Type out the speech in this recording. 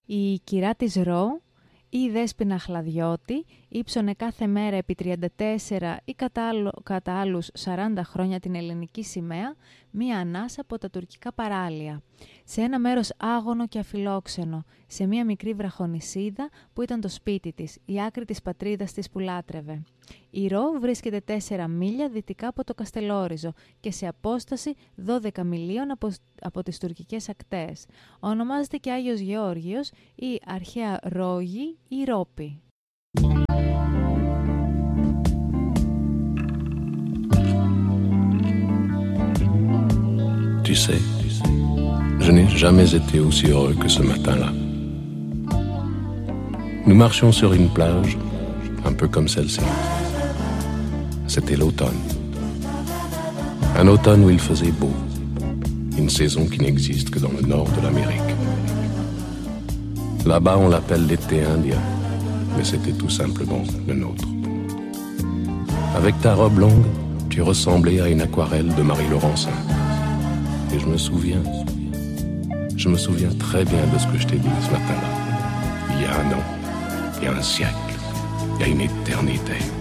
Η κυρά της Ρο, η Δέσποινα Χλαδιώτη, ύψωνε κάθε μέρα επί 34 ή κατά άλλους 40 χρόνια την ελληνική σημαία, μία ανάσα από τα τουρκικά παράλια. Σε ένα μέρος άγωνο και αφιλόξενο, σε μία μικρή βραχονησίδα που ήταν το σπίτι της, η άκρη της πατρίδας της που λάτρευε. Η Ρο βρίσκεται 4 μίλια δυτικά από το Καστελόριζο και σε απόσταση 12 μιλίων από τις τουρκικές ακτές. Ονομάζεται και Άγιος Γεώργιος ή αρχαία Ρόγη ή Ρόπη. Tu sais, je n'ai jamais été aussi heureux que ce matin-là. Nous marchions sur une plage, un peu comme celle-ci. C'était l'automne. Un automne où il faisait beau. Une saison qui n'existe que dans le nord de l'Amérique. Là-bas, on l'appelle l'été indien, mais c'était tout simplement le nôtre. Avec ta robe longue, tu ressemblais à une aquarelle de Marie Laurencin. Et je me souviens très bien de ce que je t'ai dit ce matin-là. Il y a un an, il y a un siècle, il y a une éternité.